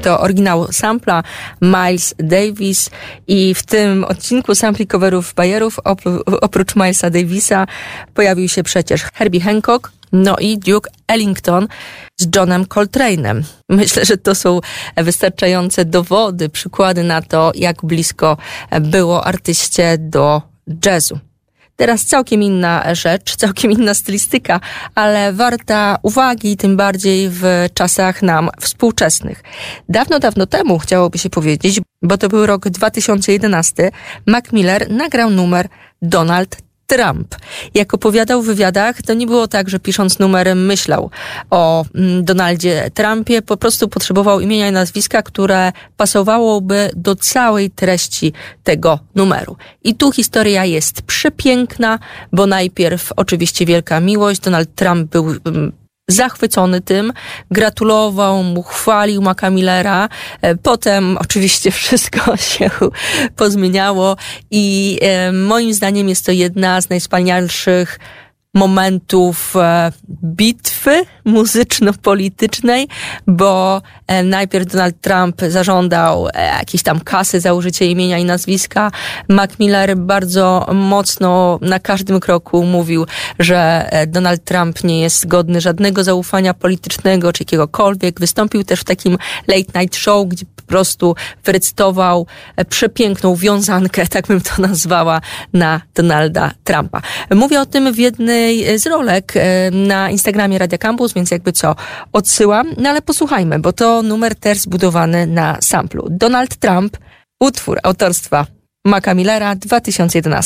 to oryginał sampla Miles Davis i w tym odcinku sampli coverów Bayerów oprócz Milesa Davisa pojawił się przecież Herbie Hancock, no i Duke Ellington z Johnem Coltrane'em. Myślę, że to są wystarczające dowody, przykłady na to, jak blisko było artyście do jazzu. Teraz całkiem inna rzecz, całkiem inna stylistyka, ale warta uwagi, tym bardziej w czasach nam współczesnych. Dawno, dawno temu, chciałoby się powiedzieć, bo to był rok 2011, Mac Miller nagrał numer Donald Trump. Jak opowiadał w wywiadach, to nie było tak, że pisząc numer myślał o Donaldzie Trumpie, po prostu potrzebował imienia i nazwiska, które pasowałoby do całej treści tego numeru. I tu historia jest przepiękna, bo najpierw oczywiście wielka miłość, Donald Trump był zachwycony tym, gratulował mu, chwalił Maca Millera, potem oczywiście wszystko się pozmieniało i moim zdaniem jest to jedna z najwspanialszych momentów bitwy muzyczno-politycznej, bo najpierw Donald Trump zażądał jakiejś tam kasy za użycie imienia i nazwiska. Mac Miller bardzo mocno na każdym kroku mówił, że Donald Trump nie jest godny żadnego zaufania politycznego czy jakiegokolwiek. Wystąpił też w takim late night show, gdzie po prostu wyrecytował przepiękną wiązankę, tak bym to nazwała, na Donalda Trumpa. Mówię o tym w jednej z rolek na Instagramie Radia Campus, więc jakby co, odsyłam. No ale posłuchajmy, bo to numer też zbudowany na samplu. Donald Trump, utwór autorstwa Maca Millera, 2011.